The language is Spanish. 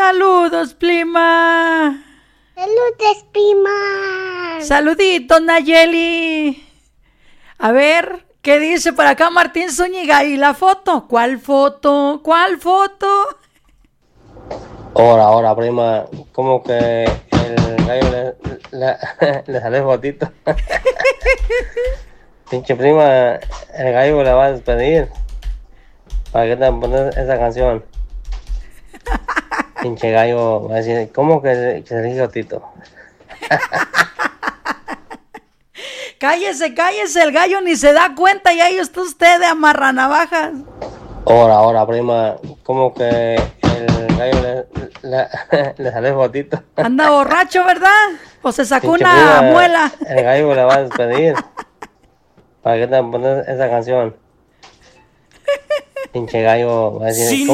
Saludos, prima. Saludos, prima. Saluditos, Nayeli. A ver, ¿qué dice por acá Martín Zúñiga? ¿Y la foto? ¿Cuál foto? ¿Cuál foto? Ahora, prima, como que el gallo le sale fotito. Pinche prima, el gallo le va a despedir. ¿Para qué te pones esa canción? Pinche gallo va a decir, ¿cómo que se le fotito? Cállese, el gallo ni se da cuenta y ahí está usted de amarranavajas. Ahora, prima, como que el gallo le sale fotito. Anda borracho, ¿verdad? ¿O se sacó Pinche una prima, muela? El gallo le va a despedir. ¿Para qué te pones esa canción? Pinche gallo va a decir,